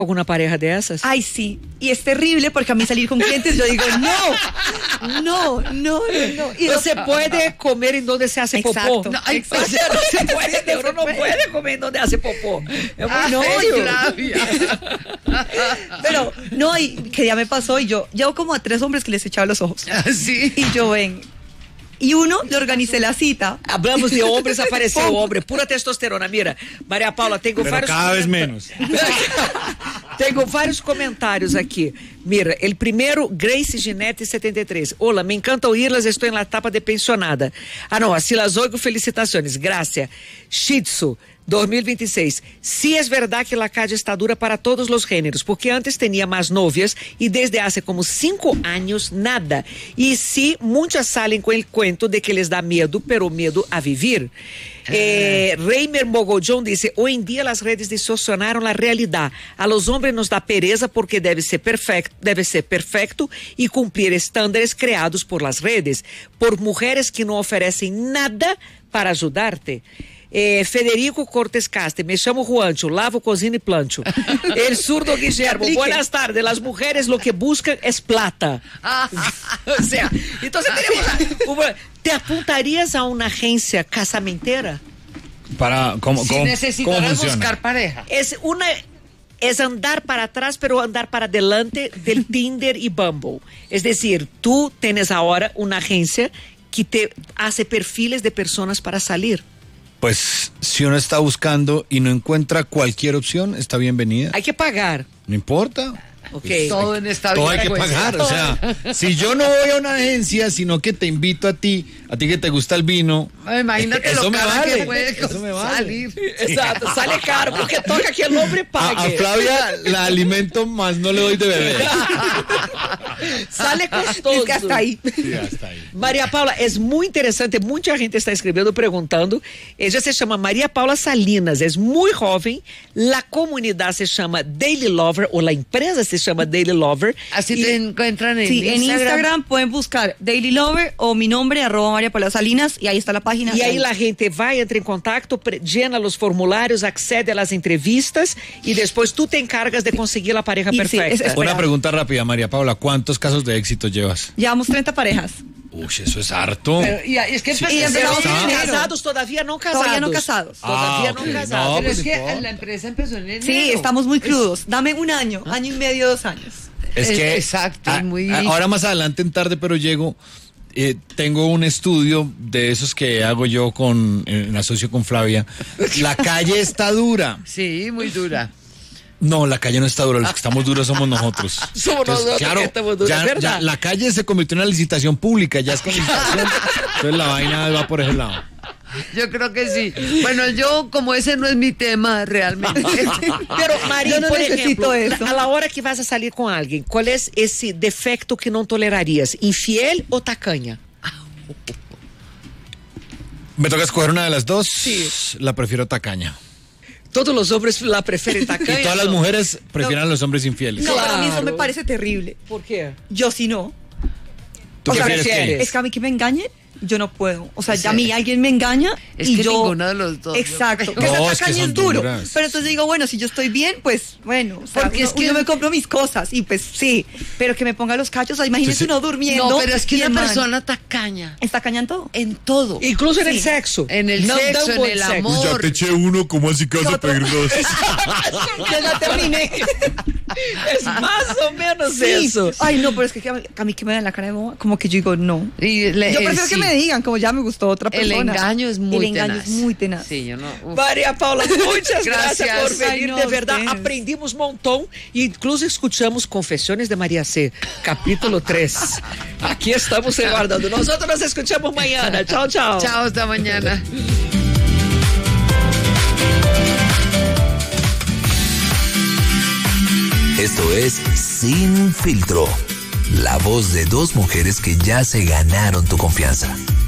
alguna pareja de esas? Ay, sí. Y es terrible porque a mí salir con clientes yo digo, no. Y no se puede comer en donde se hace Exacto. popó. No, O sea, no se puede, uno no puede comer en donde hace popó. Es muy feo. Pero, no, y que ya me pasó y yo llevo como a 3 hombres que les echaba los ojos. Sí. Y yo ven. Y uno le organicé la cita. Hablamos de hombres, apareceu hombre, pura testosterona. Mira, Maria Paula, tenho Pero vários... cada vez menos. Tenho vários comentários aqui. Mira, el primeiro, Grace Ginete 73. Hola, me encanta oírlas, estou en la etapa de pensionada. Ah, não, así las oigo, felicitaciones. Gracias. Shitsu 2026. Sí es verdad que la calle está dura para todos los géneros, porque antes tenía más novias y desde hace como 5 años nada. Y sí, muchas salen con el cuento de que les da miedo, pero miedo a vivir. Reimer Mogollón dice, hoy en día las redes distorsionaron la realidad. A los hombres nos da pereza porque debe ser perfecto y cumplir estándares creados por las redes, por mujeres que no ofrecen nada para ayudarte. Federico Cortes Caste, me llamo Juancho, lavo, cocino y plancho. El zurdo Guillermo, buenas tardes, las mujeres lo que buscan es plata. O sea, entonces tenemos ¿te apuntarías a una agencia casamentera? ¿Cómo Si necesitaras funciona? buscar pareja. Es andar para atrás, pero andar para adelante del Tinder y Bumble. Es decir, tú tienes ahora una agencia que te hace perfiles de personas para salir. Pues si uno está buscando y no encuentra cualquier opción, está bienvenida. Hay que pagar. No importa. Okay. Todo en esta vida. Todo hay que pagar. O sea, si yo no voy a una agencia, sino que te invito a ti que te gusta el vino. Imagínate eso lo me caro vale, que puede eso me vale. salir. Exacto, sale caro porque toca que el hombre pague. A Flavia la alimento más, no le doy de beber. Sale costoso. Es que hasta ahí. Sí, hasta ahí. Maria Paula, es muy interesante, mucha gente está escribiendo, preguntando. Ella se llama Maria Paula Salinas, es muy joven, la comunidad se llama Daily Lover, o la empresa se llama Daily Lover. Así te encuentran en Sí, en Instagram. Instagram pueden buscar Daily Lover o mi nombre, @Maria Paula Salinas, y ahí está la página. Y ahí la gente va, entra en contacto, llena los formularios, accede a las entrevistas y después tú te encargas de conseguir la pareja Y sí, perfecta. es- Una pregunta rápida, María Paula. ¿Cuántos casos de éxito llevas? Llevamos 30 parejas. Uy, eso es harto. Pero, y es que Sí, empezó- empezamos Pero en enero. casados, todavía no casados. Todavía no casados. Todavía no ok. casados. No, pero pues es que importa. la empresa empezó en enero. Sí, estamos muy crudos. Dame un año, año y medio, 2 años. Es que Exacto, muy... ahora más adelante en tarde, pero llego. Tengo un estudio de esos que hago yo en asocio con Flavia. La calle está dura. Sí, muy dura. No, la calle no está dura, los que estamos duros somos nosotros. Somos nosotros que estamos duros, ya, ¿verdad? ya la calle se convirtió en una licitación pública, ya es con licitación. Entonces la vaina va por ese lado. Yo creo que sí. Bueno, yo, como ese no es mi tema realmente. Pero, María, Yo no por necesito ejemplo, eso. a la hora que vas a salir con alguien, ¿cuál es ese defecto que no tolerarías? ¿Infiel o tacaña? ¿Me toca escoger una de las dos? Sí. La prefiero tacaña. Todos los hombres la prefieren tacaña. Y todas las ¿no? mujeres prefieren a los hombres infieles. No, Claro. para mí eso me parece terrible. ¿Por qué? Yo sí no. ¿Tú O sea, prefieres qué? es que a mí que me engañen, yo no puedo. O sea, ya a mí alguien me engaña Es y que yo... ninguno de los dos. Exacto. Que No, esa es que tacaña son es duro. duras. Pero entonces digo, bueno, si yo estoy bien, pues bueno. O sea, Porque es que- yo me compro mis cosas y pues sí. Pero que me ponga los cachos, o sea, imagínese Sí, sí. uno durmiendo. No, pero es que y el una man persona tacaña está caña en todo. en todo. Incluso en el Sí. sexo. En el No sexo, dan en buen el sexo. amor. Ya te eché uno, ¿cómo así que vas a pedir dos? Yo no terminé. Es más o menos Sí. eso. Ay, no, pero es que a mí que me dan la cara de boba, como que yo digo, no. Y Yo prefiero sí. que me digan, como ya me gustó otra El persona. engaño es muy El engaño tenaz. es muy tenaz. Sí, yo no... uf. María Paula, muchas gracias Gracias. por venir, Ay, no, de verdad, ustedes. aprendimos un montón, incluso escuchamos Confesiones de María C, capítulo 3. Aquí estamos guardando. Nosotros nos escuchamos mañana. Chao, chao. Chao, hasta mañana. Esto es Sin Filtro, la voz de dos mujeres que ya se ganaron tu confianza.